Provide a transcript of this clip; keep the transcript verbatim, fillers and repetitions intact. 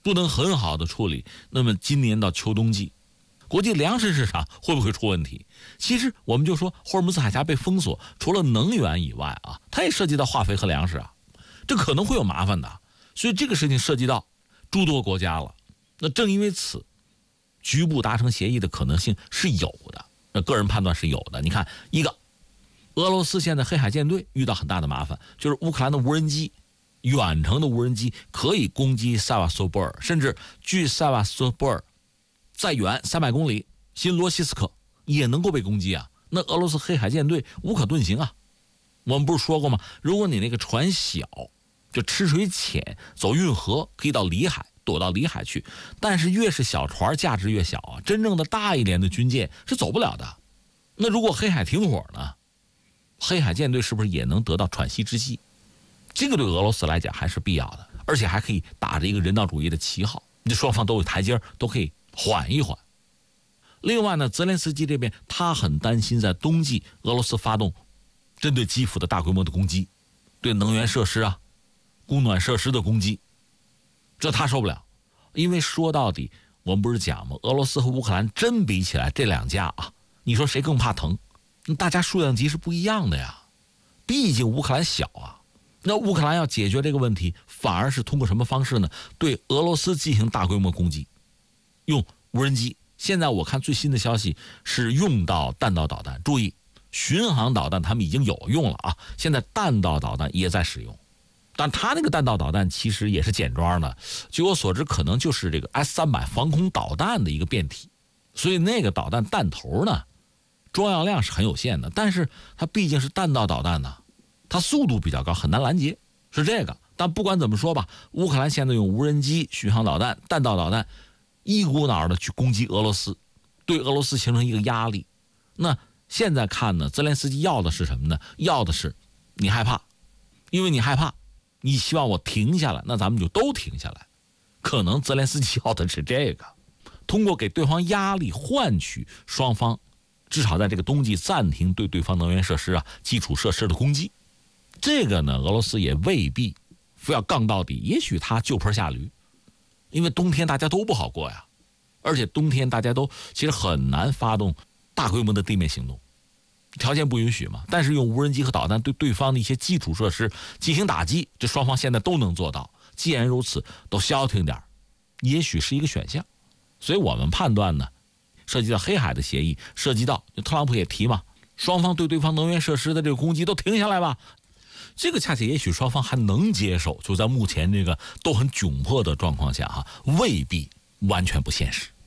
不能很好的处理，那么今年到秋冬季，国际粮食市场会不会出问题？其实我们就说霍尔木兹海峡被封锁，除了能源以外啊，它也涉及到化肥和粮食啊，这可能会有麻烦的。所以这个事情涉及到诸多国家了。那正因为此，局部达成协议的可能性是有的，那个人判断是有的。你看，一个俄罗斯现在黑海舰队遇到很大的麻烦，就是乌克兰的无人机，远程的无人机可以攻击塞瓦斯托波尔，甚至距塞瓦斯托波尔再远三百公里，新罗西斯克也能够被攻击啊。那俄罗斯黑海舰队无可遁形啊。我们不是说过吗？如果你那个船小，就吃水浅，走运河可以到里海，躲到里海去，但是越是小船价值越小啊，真正的大一点的军舰是走不了的。那如果黑海停火呢，黑海舰队是不是也能得到喘息之机？这个对俄罗斯来讲还是必要的，而且还可以打着一个人道主义的旗号，这双方都有台阶，都可以缓一缓。另外呢，泽连斯基这边他很担心在冬季俄罗斯发动针对基辅的大规模的攻击，对能源设施啊、供暖设施的攻击，这他受不了。因为说到底，我们不是讲吗？俄罗斯和乌克兰真比起来，这两家啊，你说谁更怕疼？大家数量级是不一样的呀。毕竟乌克兰小啊，那乌克兰要解决这个问题，反而是通过什么方式呢？对俄罗斯进行大规模攻击，用无人机。现在我看最新的消息是用到弹道导弹，注意，巡航导弹他们已经有用了啊，现在弹道导弹也在使用。但他那个弹道导弹其实也是简装的，据我所知可能就是这个 S 三百 防空导弹的一个变体，所以那个导弹弹头呢装药量是很有限的，但是它毕竟是弹道导弹呢，它速度比较高，很难拦截，是这个。但不管怎么说吧，乌克兰现在用无人机、巡航导弹、弹道导弹一股脑的去攻击俄罗斯，对俄罗斯形成一个压力。那现在看呢，泽连斯基要的是什么呢？要的是你害怕，因为你害怕，你希望我停下来，那咱们就都停下来。可能泽连斯基要的是这个，通过给对方压力换取双方至少在这个冬季暂停对对方能源设施啊、基础设施的攻击。这个呢，俄罗斯也未必非要杠到底，也许他就坡下驴，因为冬天大家都不好过呀，而且冬天大家都其实很难发动大规模的地面行动，条件不允许嘛。但是用无人机和导弹对对方的一些基础设施进行打击，这双方现在都能做到。既然如此，都消停点，也许是一个选项。所以我们判断呢，涉及到黑海的协议，涉及到特朗普也提嘛，双方对对方能源设施的这个攻击都停下来吧。这个恰恰也许双方还能接受，就在目前这个都很窘迫的状况下哈，未必完全不现实。